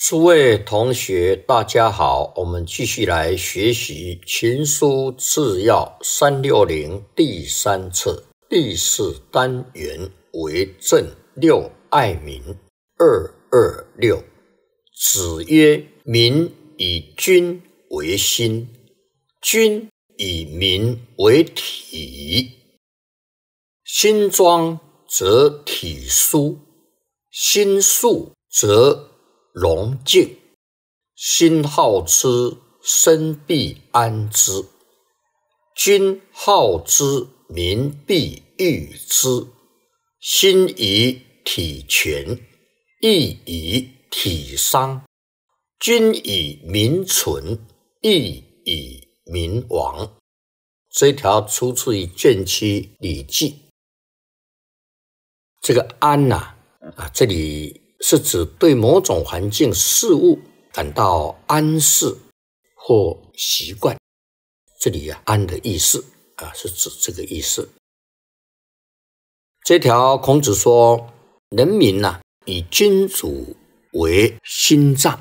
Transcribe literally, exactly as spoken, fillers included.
诸位同学，大家好，我们继续来学习《秦书治要三六零》第三册第四单元为政六爱民二二六。子曰：民以君为心，君以民为体。心庄则体舒，心肃则容静，心好之，身必安之。君好之，民必欲之。心以体全，义以体伤。君以民存，义以民亡。这一条出自于卷七《礼记》。这个安呐、啊，啊，这里是指对某种环境事物感到安适或习惯。这里啊，安的意思啊，是指这个意思。这条孔子说，人民呐、啊，以君主为心脏，